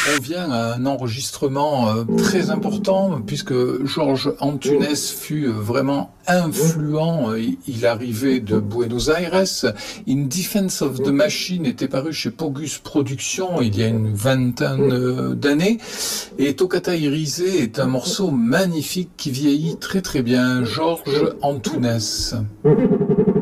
On vient à un enregistrement très important puisque Georges Antunes fut vraiment influent. Il arrivait de Buenos Aires. In Defense of the Machine était paru chez Pogus Productions il y a une vingtaine d'années. Et Toccata Irise est un morceau magnifique qui vieillit très très bien. Georges Antunes.